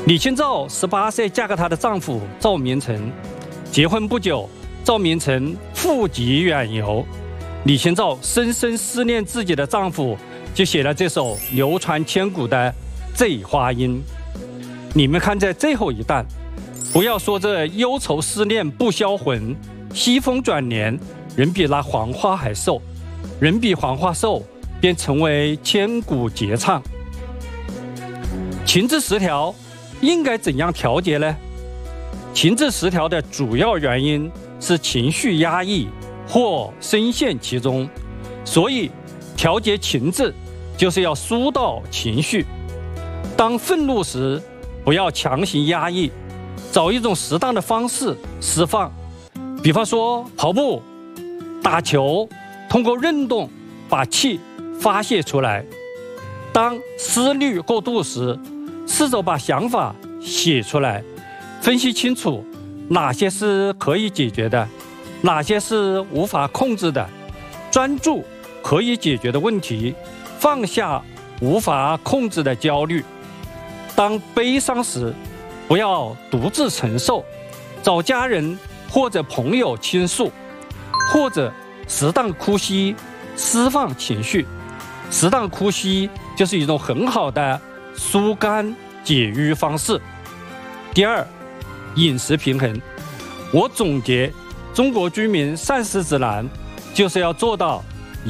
李清照18岁嫁给她的丈夫赵明诚，结婚不久，赵明诚负笈远游，李清照深深思念自己的丈夫，就写了这首流传千古的《醉花阴》。你们看这最后一段，不要说这忧愁思念不销魂，西风转年，人比那黄花还瘦，人比黄花瘦，便成为千古绝唱。情志失调应该怎样调节呢？情志失调的主要原因是情绪压抑或深陷其中，所以调节情志就是要疏导情绪。当愤怒时，不要强行压抑，找一种适当的方式释放，比方说跑步、打球，通过运动把气发泄出来。当思虑过度时，试着把想法写出来，分析清楚哪些是可以解决的，哪些是无法控制的，专注可以解决的问题，放下无法控制的焦虑。当悲伤时，不要独自承受，找家人或者朋友倾诉，或者适当呼吸释放情绪。适当呼吸就是一种很好的疏肝解郁方式。第二，饮食平衡。我总结中国居民膳食指南，就是要做到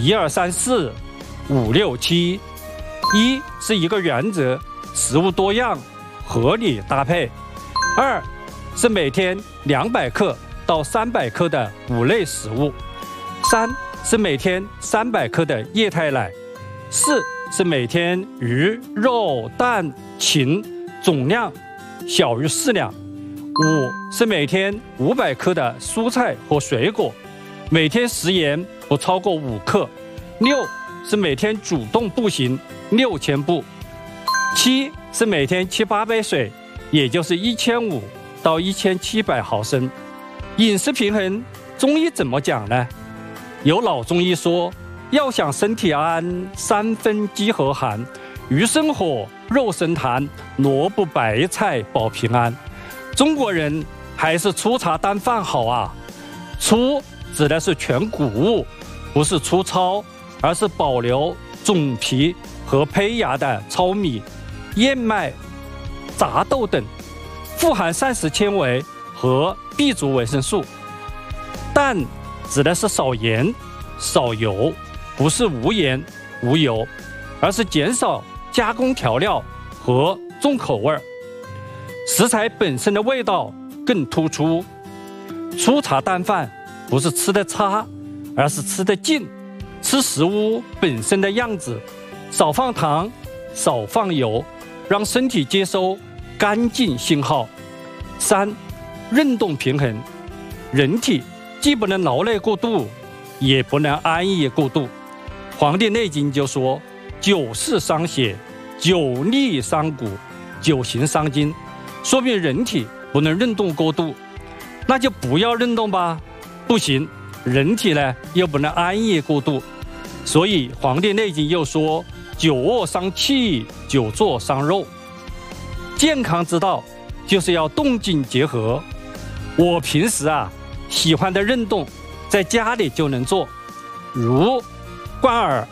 1、2、3、4、5、6、7。1是一个原则，食物多样合理搭配。2是每天200克到300克的谷类食物。3是每天300克的液态奶。4是每天鱼、肉、蛋、禽总量小于4两。5是每天500克的蔬菜和水果，每天食盐不超过5克。6是每天主动步行6000步。7是每天7、8杯水，也就是1500到1700毫升。饮食平衡，中医怎么讲呢？有老中医说，要想身体安，3分饥和寒，鱼生火，肉生痰，萝卜白菜保平安。中国人还是粗茶淡饭好啊。粗指的是全谷物，不是粗糙，而是保留种皮和胚芽的糙米、燕麦、杂豆等，富含膳食纤维和 B 族维生素。淡指的是少盐少油，不是无盐无油，而是减少加工调料和重口味，食材本身的味道更突出。粗茶淡饭不是吃得差，而是吃得尽，吃食物本身的样子，少放糖少放油，让身体接收干净信号。3运动平衡。人体既不能劳累过度，也不能安逸过度。黄帝内经就说，久视伤血，久立伤骨，久行伤筋，说明人体不能运动过度。那就不要运动吧，不行，人体呢又不能安逸过度。所以黄帝内经又说，久卧伤气，久坐伤肉。健康之道就是要动静结合。我平时喜欢的运动在家里就能做，如贯耳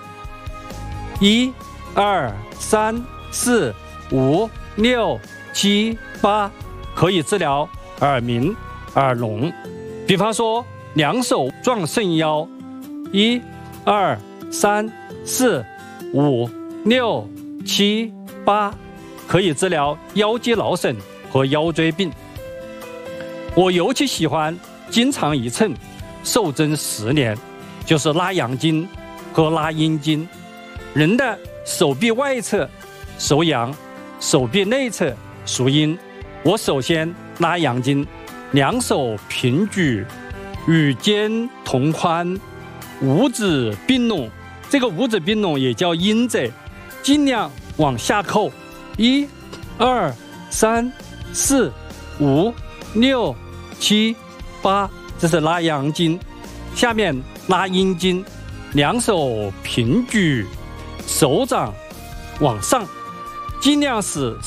，1、2、3、4、5、6、7、8，可以治疗耳鸣、耳聋。比方说两手撞肾腰，1、2、3、4、5、6、7、8，可以治疗腰肌劳损和腰椎病。我尤其喜欢经常一称，寿增10年，就是拉阳经和拉阴经。人的手臂外侧属阳，手臂内侧属阴。我首先拉阳经，两手平举，与肩同宽，五指并拢。这个五指并拢也叫阴者，尽量往下扣。1、2、3、4、5、6、7、8，这是拉阳经。下面拉阴经，两手平举，手掌往上，尽量使